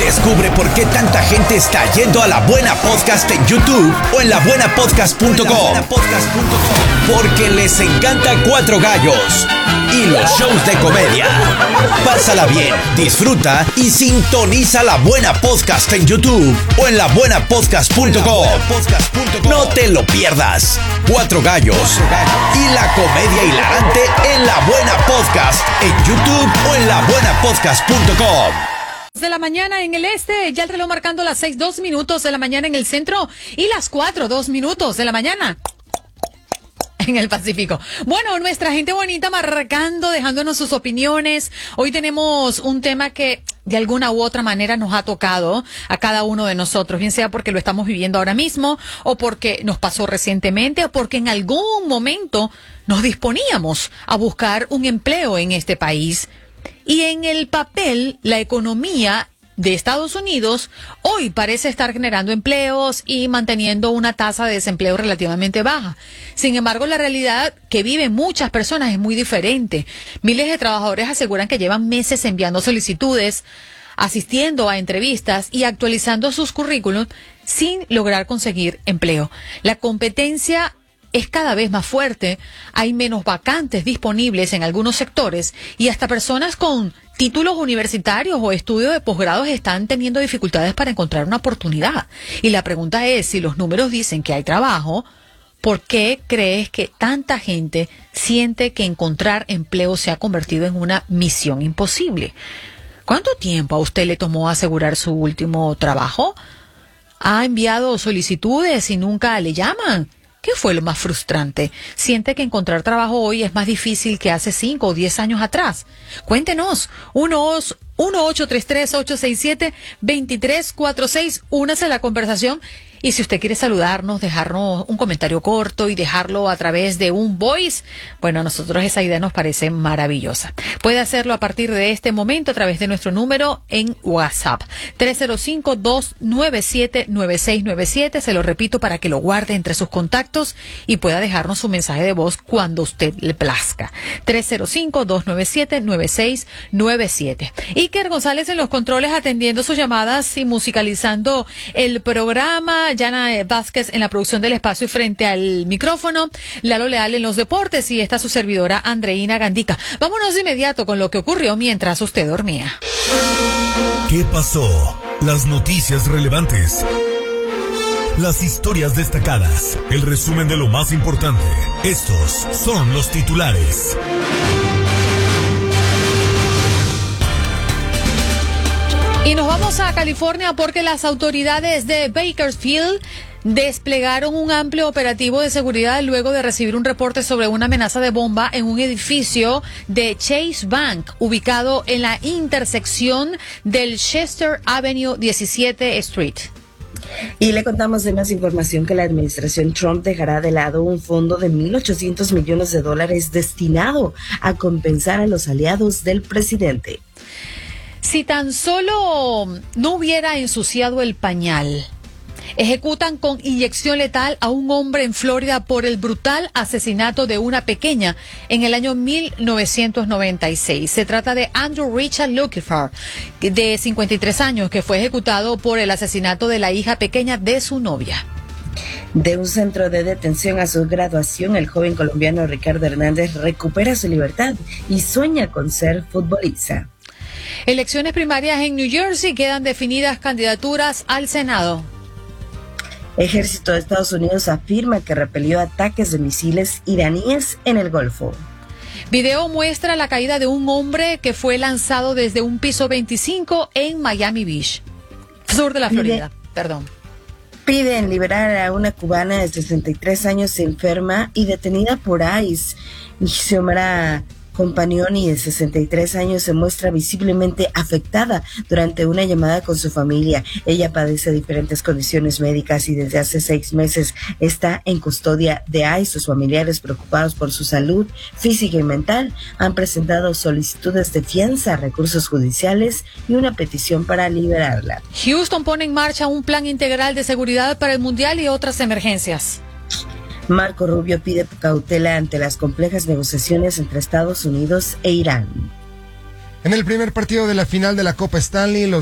Descubre por qué tanta gente está yendo a La Buena Podcast en YouTube o en labuenapodcast.com. Porque les encanta Cuatro Gallos y los shows de comedia. Pásala bien, disfruta y sintoniza La Buena Podcast en YouTube o en labuenapodcast.com. No te lo pierdas. Cuatro Gallos y la comedia hilarante en La Buena Podcast en YouTube o en labuenapodcast.com. De la mañana en el este, ya el reloj marcando las 6:02 de la mañana en el centro y las 4:02 de la mañana en el Pacífico. Bueno, nuestra gente bonita marcando, dejándonos sus opiniones. Hoy tenemos un tema que de alguna u otra manera nos ha tocado a cada uno de nosotros, bien sea porque lo estamos viviendo ahora mismo o porque nos pasó recientemente o porque en algún momento nos disponíamos a buscar un empleo en este país. Y en el papel, la economía de Estados Unidos hoy parece estar generando empleos y manteniendo una tasa de desempleo relativamente baja. Sin embargo, la realidad que viven muchas personas es muy diferente. Miles de trabajadores aseguran que llevan meses enviando solicitudes, asistiendo a entrevistas y actualizando sus currículums sin lograr conseguir empleo. La competencia es cada vez más fuerte, hay menos vacantes disponibles en algunos sectores y hasta personas con títulos universitarios o estudios de posgrados están teniendo dificultades para encontrar una oportunidad. Y la pregunta es, si los números dicen que hay trabajo, ¿por qué crees que tanta gente siente que encontrar empleo se ha convertido en una misión imposible? ¿Cuánto tiempo a usted le tomó asegurar su último trabajo? ¿Ha enviado solicitudes y nunca le llaman? ¿Qué fue lo más frustrante? ¿Siente que encontrar trabajo hoy es más difícil que hace 5 o 10 años atrás? Cuéntenos. 1-833-867-2346. Únase a la conversación. Y si usted quiere saludarnos, dejarnos un comentario corto y dejarlo a través de un voice, bueno, a nosotros esa idea nos parece maravillosa. Puede hacerlo a partir de este momento a través de nuestro número en WhatsApp. 305-297-9697. Se lo repito para que lo guarde entre sus contactos y pueda dejarnos su mensaje de voz cuando usted le plazca. 305-297-9697. Iker González en los controles atendiendo sus llamadas y musicalizando el programa. Yana Vázquez en la producción del espacio y frente al micrófono, Lalo Leal en los deportes y esta su servidora Andreina Gandica. Vámonos de inmediato con lo que ocurrió mientras usted dormía. ¿Qué pasó? Las noticias relevantes, las historias destacadas, el resumen de lo más importante. Estos son los titulares. Y nos vamos a California porque las autoridades de Bakersfield desplegaron un amplio operativo de seguridad luego de recibir un reporte sobre una amenaza de bomba en un edificio de Chase Bank, ubicado en la intersección del Chester Avenue 17 Street. Y le contamos de más información que la administración Trump dejará de lado un fondo de $1.800 millones destinado a compensar a los aliados del presidente. Si tan solo no hubiera ensuciado el pañal, ejecutan con inyección letal a un hombre en Florida por el brutal asesinato de una pequeña en el año 1996. Se trata de Andrew Richard Lucifer, de 53 años, que fue ejecutado por el asesinato de la hija pequeña de su novia. De un centro de detención a su graduación, el joven colombiano Ricardo Hernández recupera su libertad y sueña con ser futbolista. Elecciones primarias en New Jersey, quedan definidas candidaturas al Senado. Ejército de Estados Unidos afirma que repelió ataques de misiles iraníes en el Golfo. Video muestra la caída de un hombre que fue lanzado desde un piso 25 en Miami Beach, sur de la Florida. Piden liberar a una cubana de 63 años enferma y detenida por ICE. Xiomara Compagnoni, de 63 años, se muestra visiblemente afectada durante una llamada con su familia. Ella padece diferentes condiciones médicas y desde hace 6 meses está en custodia de ICE. Sus familiares, preocupados por su salud física y mental, han presentado solicitudes de fianza, recursos judiciales y una petición para liberarla. Houston pone en marcha un plan integral de seguridad para el Mundial y otras emergencias. Marco Rubio pide cautela ante las complejas negociaciones entre Estados Unidos e Irán. En el primer partido de la final de la Copa Stanley, los